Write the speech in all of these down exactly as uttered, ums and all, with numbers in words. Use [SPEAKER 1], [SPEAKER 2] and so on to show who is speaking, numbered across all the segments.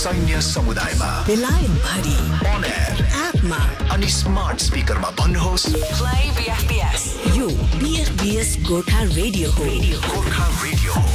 [SPEAKER 1] सैन्य समुदायमा
[SPEAKER 2] बेलायत भरि
[SPEAKER 1] on air
[SPEAKER 2] एपमा
[SPEAKER 1] अनि स्मार्ट स्पिकरमा भन्नुहोस्
[SPEAKER 2] प्ले बीएफपीएस। यो बीएफपीएस गोर्खा रेडियो हो।
[SPEAKER 1] गोर्खा रेडियो हो।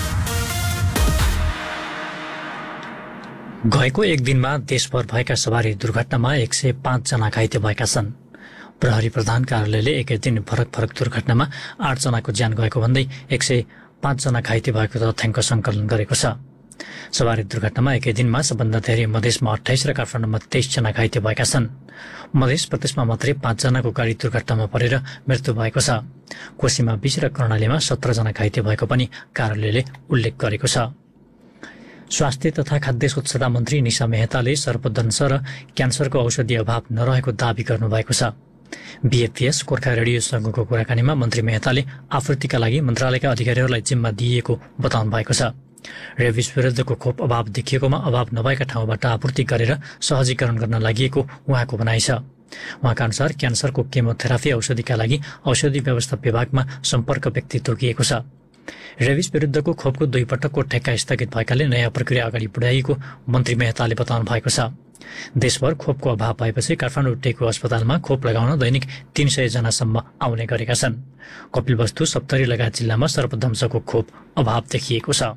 [SPEAKER 3] गएको एक दिनमा देशभर भएका सवारी दुर्घटनामा एक सय पाँच जना घाइते भएका छन्। प्रहरी प्रधान कार्यालयले एकै दिन फरक फरक दुर्घटनामा आठ जनाको ज्यान गएको भन्दै एक सय पाँच जना घाइते भएको तथ्याङ्क सङ्कलन गरेको छ। सवारी दुर्घटनामा एकै दिनमा सबभन्दा धेरै मधेसमा अठाइस र काठमाडौँमा तेइस जना घाइते भएका छन्। मधेस प्रदेशमा मात्रै पाँच जनाको गाडी दुर्घटनामा परेर मृत्यु भएको छ। कोशीमा बीस र कर्णालीमा सत्र जना घाइते भएको पनि कार्यालयले उल्लेख गरेको छ। स्वास्थ्य तथा खाद्य स्वच्छता मन्त्री निशा मेहताले सर्पदंश र क्यान्सरको औषधि अभाव नरहेको दावी गर्नुभएको छ। बीएफपीएस गोर्खा रेडियो संघको कुराकानीमा मन्त्री मेहताले आपूर्तिका लागि मन्त्रालयका अधिकारीहरूलाई जिम्मा दिइएको बताउनु भएको छ। रेबिस विरुद्धको खोप अभाव देखिएकोमा अभाव नभएका ठाउँबाट आपूर्ति गरेर सहजीकरण गर्न लागि उहाँको भनाइ छ। उहाँका अनुसार क्यान्सरको केमोथेरापी औषधिका लागि औषधि व्यवस्था विभागमा सम्पर्क व्यक्ति तोकिएको छ। रेबिस विरुद्धको खोपको दुई पटकको ठेक्का स्थगित भएकाले नयाँ प्रक्रिया अगाडि बढाइएको मन्त्री मेहताले बताउनु भएको छ। देशभर खोपको अभाव भएपछि काठमाडौँ टेकु अस्पतालमा खोप लगाउन दैनिक तीन सय जनासम्म आउने गरेका छन्। कपिलवस्तु, सप्तरी लगायत जिल्लामा सर्पदंशको खोप अभाव देखिएको छ।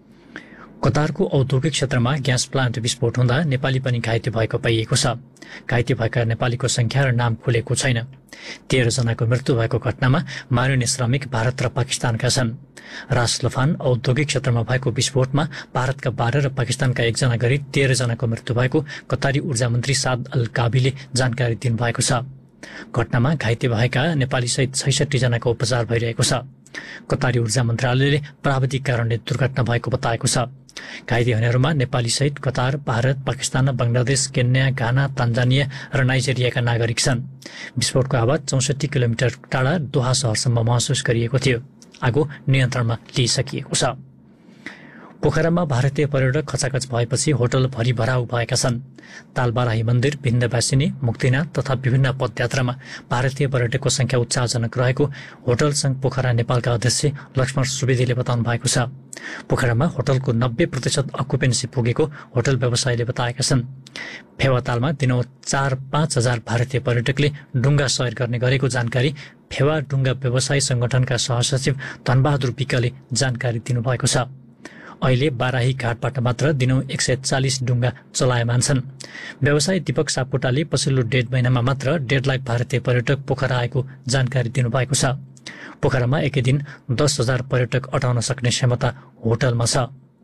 [SPEAKER 3] कतारको औद्योगिक क्षेत्रमा ग्यास प्लान्ट विस्फोट हुँदा नेपाली पनि घाइते भएको पाइएको छ। घाइते भएका नेपालीको संख्या र नाम खुलेको छैन। तेह्र जनाको मृत्यु भएको घटनामा मारिने श्रमिक भारत र पाकिस्तानका छन्। रासलफान औद्योगिक क्षेत्रमा भएको विस्फोटमा भारतका बाह्र र पाकिस्तानका एकजना गरी तेह्र जनाको मृत्यु भएको कतारी ऊर्जा मन्त्री साद अल काबीले जानकारी दिनुभएको छ। घटनामा घाइते भएका नेपाली सहित छैसठी जनाको उपचार भइरहेको छ। कतारी ऊर्जा मन्त्रालयले प्राविधिक कारणले दुर्घटना भएको बताएको छ। घाइते हुनेहरूमा नेपाली सहित Qatar, Bharat, Pakistan, Bangladesh, Kenya, Ghana, Tanzania र नाइजेरियाका नागरिक छन्। विस्फोटको आवाज चौसठी किलोमिटर टाढा दोहा शहरसम्म महसुस गरिएको थियो। आगो नियन्त्रणमा लिइसकिएको छ। पोखरामा भारतीय पर्यटक खचाखच भएपछि होटल भरि भराउ भएका छन्। तालबाराही मन्दिर, विन्ध्यवासिनी, मुक्तिनाथ तथा विभिन्न पदयात्रामा भारतीय पर्यटकको संख्या उत्साहजनक रहेको होटल संघ पोखरा नेपालका अध्यक्ष लक्ष्मण सुवेदीले बताउनु भएको छ। पोखरामा होटलको नब्बे प्रतिशत अकुपेन्सी पुगेको होटल व्यवसायीले बताएका छन्। फेवातालमा दिनौ चार पाँच हजार भारतीय पर्यटकले डुङ्गा सैर गर्ने गरेको जानकारी फेवा डुङ्गा व्यवसायी संगठनका सहसचिव धनबहादुर विकले जानकारी दिनुभएको छ। अहिले बाराही घाटबाट मात्र दिनौ एक सय चालिस डुङ्गा चलायमान छन्। व्यवसायी दीपक सापकोटाले पछिल्लो डेढ महिनामा मात्र डेढ लाख भारतीय पर्यटक पोखरा आएको जानकारी दिनुभएको छ। पोखरामा एकै दिन दस हजार पर्यटक अटाउन सक्ने क्षमता होटलमा छ।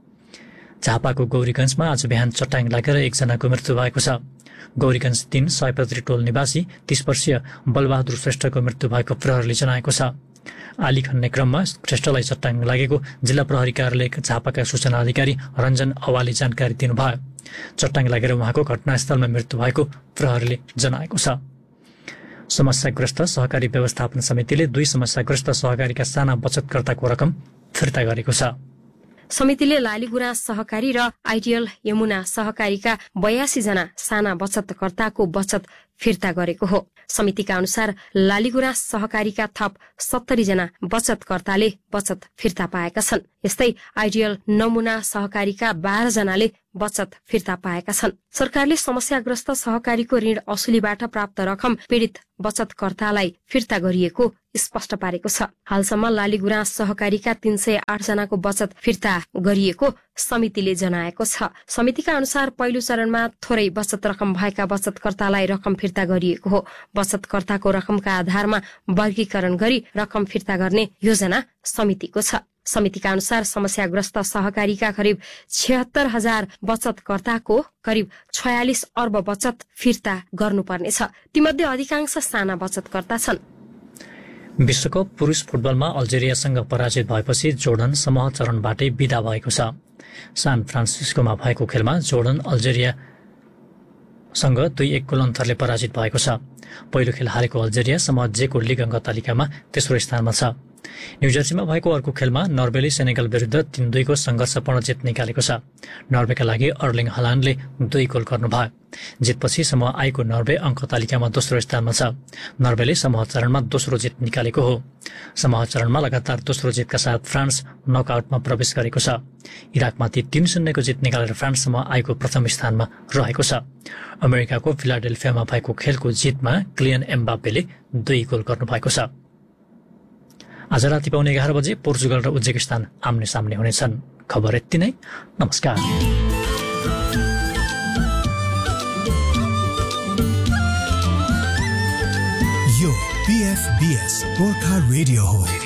[SPEAKER 3] झापाको गौरीगंजमा आज बिहान चट्टाङ लागेर एकजनाको मृत्यु भएको छ। गौरीगंज तीन सयपत्री टोल निवासी तीस वर्षीय बलबहादुर श्रेष्ठको मृत्यु भएको प्रहरीले जनाएको छ। आली खन्ने क्रममा श्रेष्ठलाई चट्टाङ लागेको जिल्ला प्रहरी कार्यालय झापाका सूचना अधिकारी रञ्जन अवाले जानकारी दिनुभयो। चट्टाङ लागेर उहाँको घटनास्थलमा मृत्यु भएको प्रहरीले जनाएको छ। समस्याग्रस्त सहकारी व्यवस्थापन समितिले दुई समस्याग्रस्त सहकारीका साना बचतकर्ताको रकम फिर्ता गरेको छ।
[SPEAKER 4] समितिले लालीगुराँस सहकारी र आइडियल यमुना सहकारीका बयासी जना साना बचतकर्ताको बचत फिर्ता गरेको हो। समितिका अनुसार लालीगुराँस सहकारीका थप सत्तरी जना बचतकर्ताले बचत फिर्ता पाएका छन्। यस्तै आइडियल नमुना सहकारीका बाह्र जनाले बचत फिर्ता पाएका छन्। सरकारले समस्याग्रस्त सहकारीको ऋण असुलीबाट प्राप्त रकम पीड़ित बचतकर्तालाई फिर्ता गरिएको स्पष्ट पारेको छ। हालसम्म लालीगुराँस सहकारीका तीन सय आठ जनाको बचत फिर्ता गरिएको समितिले जनाएको छ। समितिका अनुसार पहिलो चरणमा थोरै बचत रकम भएका बचतकर्तालाई रकम फिर्ता गरिएको हो। बचतकर्ताको रकमका आधारमा वर्गीकरण गरी रकम फिर्ता गर्ने योजना समितिको छ। समितिका अनुसार समस्याग्रस्त सहकारीका करिब छिहत्तर हजार बचतकर्ताको करिब छयालिस अर्ब बचत फिर्ता गर्नुपर्नेछ। तीमध्ये अधिकांश साना बचतकर्ता छन्।
[SPEAKER 3] विश्वकप पुरुष फुटबलमा अल्जेरियासँग पराजित भएपछि जोर्डन समूह चरणबाटै विदा भएको छ। सान फ्रान्सिस्कोमा भएको खेलमा जोर्डन अल्जेरियासँग दुई एक गोल अन्तरले पराजित भएको छ। पहिलो खेल हारेको अल्जेरिया समूह जेको लिग अङ्क तालिकामा तेस्रो स्थानमा छ। न्युजर्सीमा भएको अर्को खेलमा नर्वेले सेनेगल विरुद्ध तीन दुईको सङ्घर्षपूर्ण जित निकालेको छ। नर्वेका लागि अर्लिङ हल्यान्डले दुई गोल गर्नुभयो। जितपछि समूह आईको नर्वे अङ्क तालिकामा दोस्रो स्थानमा छ। नर्वेले समूह चरणमा दोस्रो जित निकालेको हो। समूह चरणमा लगातार दोस्रो जितका साथ फ्रान्स नकआउटमा प्रवेश गरेको छ। इराकमाथि तीन शून्यको जित निकालेर फ्रान्स समूह आईको प्रथम स्थानमा रहेको छ। अमेरिकाको फिलाडेल्फियामा भएको खेलको जितमा क्लियन एम्बाप्पेले दुई गोल गर्नुभएको छ। आज राति पाउने एघार बजे पोर्चुगल र उज्बेकिस्तान आम्ने सामने हुनेछन्। खबर यति नै। नमस्कार।
[SPEAKER 1] यो पीएफबीएस गोर्खा रेडियो हो।